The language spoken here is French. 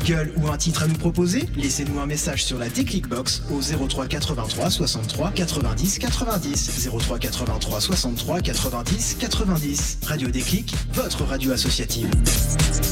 de gueule ou un titre à nous proposer? Laissez-nous un message sur la Déclic Box au 03 83 63 90 90. 03 83 63 90 90. Radio Déclic, votre radio associative.